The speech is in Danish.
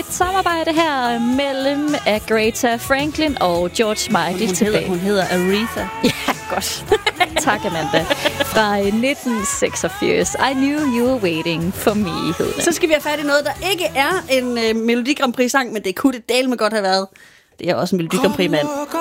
samarbejde her mellem Aretha Franklin og George Michael. Hun hedder Aretha. Ja, godt. Tak, Amanda. Fra 1986. I Knew You Were Waiting For Me, hed den. Så skal vi have fat i noget, der ikke er en Melodi Grand Prix-sang, men det kunne det dele med godt have været. Det er også en Melodi Grand Prix-mand.